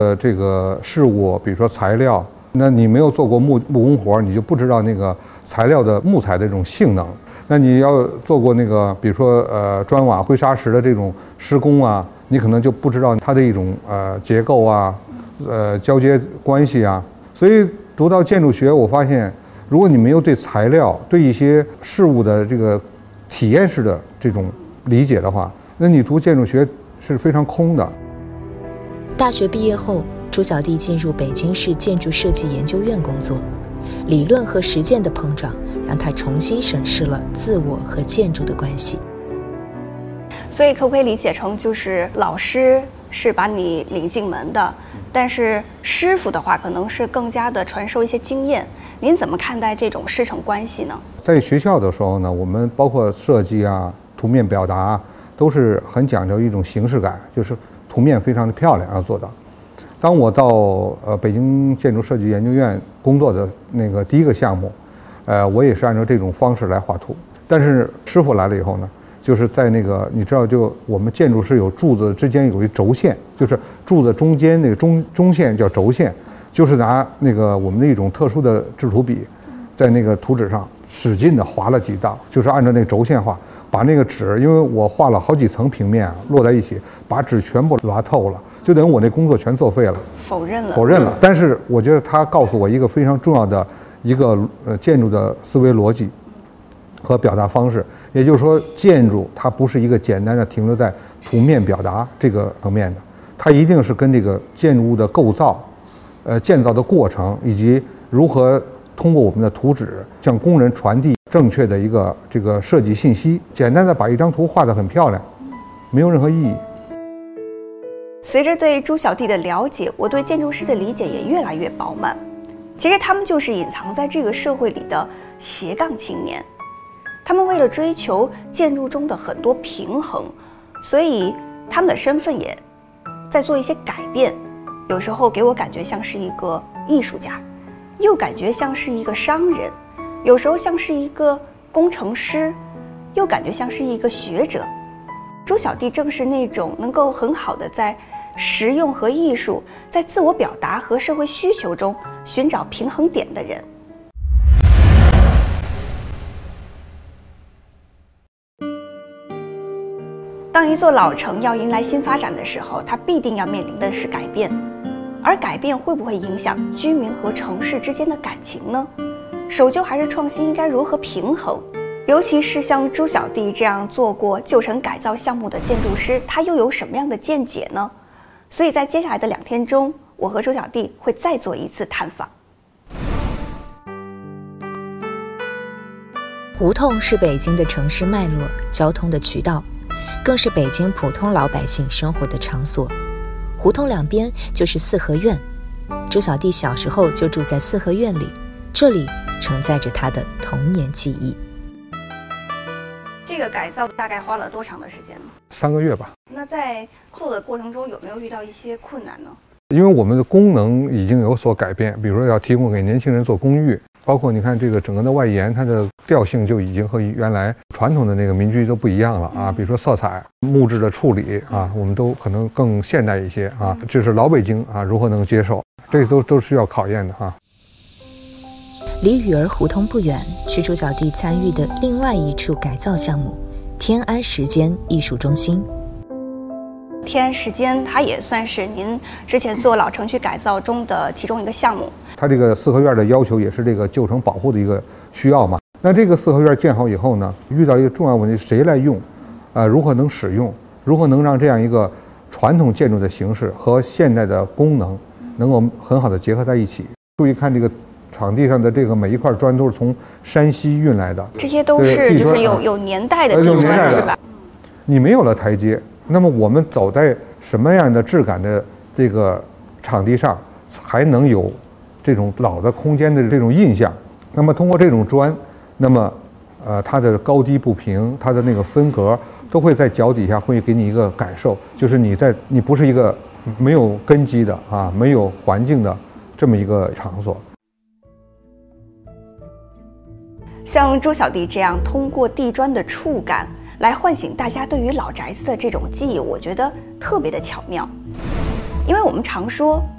这个事物，比如说材料，那你没有做过木工活，你就不知道那个材料的木材的这种性能。那你要做过那个，比如说砖瓦灰砂石的这种施工啊，你可能就不知道它的一种结构啊，交接关系啊。所以读到建筑学，我发现，如果你没有对材料、对一些事物的这个体验式的这种理解的话，那你读建筑学是非常空的。 大学毕业后，朱小弟进入北京市建筑设计研究院工作，理论和实践的碰撞让他重新审视了自我和建筑的关系。 所以可不可以理解成，就是老师是把你领进门的，但是师傅的话可能是更加的传授一些经验。您怎么看待这种师承关系呢？在学校的时候呢，我们包括设计啊、图面表达，都是很讲究一种形式感，就是图面非常的漂亮要做到。当我到北京建筑设计研究院工作的那个第一个项目，我也是按照这种方式来画图。但是师傅来了以后呢，就是在那个你知道，就我们建筑是有柱子之间有一轴线，就是柱子中间那个中线叫轴线，就是拿那个我们的一种特殊的制图笔，在那个图纸上使劲的划了几道，就是按照那个轴线画，把那个纸，因为我画了好几层平面落在一起，把纸全部拉透了，就等于我那工作全作废了，否认了。但是我觉得他告诉我一个非常重要的一个建筑的思维逻辑和表达方式，也就是说，建筑它不是一个简单的停留在图面表达这个层面的，它一定是跟这个建筑物的构造、建造的过程，以及如何通过我们的图纸向工人传递正确的一个这个设计信息。简单的把一张图画得很漂亮，没有任何意义。 随着对朱小弟的了解，我对建筑师的理解也越来越饱满。其实他们就是隐藏在这个社会里的斜杠青年，他们为了追求建筑中的很多平衡，所以他们的身份也在做一些改变。有时候给我感觉像是一个艺术家，又感觉像是一个商人，有时候像是一个工程师，又感觉像是一个学者。朱小弟正是那种能够很好的在实用和艺术，在自我表达和社会需求中寻找平衡点的人。当一座老城要迎来新发展的时候，它必定要面临的是改变，而改变会不会影响居民和城市之间的感情呢？守旧还是创新应该如何平衡？尤其是像朱小弟这样做过旧城改造项目的建筑师，他又有什么样的见解呢？所以在接下来的2天中，我和朱小弟会再做一次探访。 胡同是北京的城市脉络、交通的渠道，更是北京普通老百姓生活的场所。胡同两边就是四合院，朱小弟小时候就住在四合院里，这里承载着他的童年记忆。 这个改造大概花了多长的时间呢？3 个月吧。 那在做的过程中有没有遇到一些困难呢？ 因为我们的功能已经有所改变，比如说要提供给年轻人做公寓，包括你看这个整个的外延，它的调性就已经和原来传统的那个民居都不一样了啊。比如说色彩、木质的处理啊，我们都可能更现代一些啊。这是老北京啊如何能接受，这都是需要考验的啊。 离雨儿胡同不远，是朱小弟参与的另外一处改造项目——天安时间艺术中心。 天安时间它也算是您之前做老城区改造中的其中一个项目。 它这个四合院的要求也是这个旧城保护的一个需要嘛。那这个四合院建好以后呢，遇到一个重要问题，谁来用？如何能使用？如何能让这样一个传统建筑的形式和现代的功能能够很好的结合在一起？注意看这个场地上的这个每一块砖都是从山西运来的， 这些都是就是有年代的地砖是吧？ 你没有了台阶，那么我们走在什么样的质感的这个场地上，还能有这种老的空间的这种印象？那么通过这种砖，那么它的高低不平，它的那个分隔都会在脚底下会给你一个感受，就是你不是一个没有根基的啊，没有环境的这么一个场所。 像朱小弟这样通过地砖的触感来唤醒大家对于老宅子的这种记忆，我觉得特别的巧妙。因为我们常说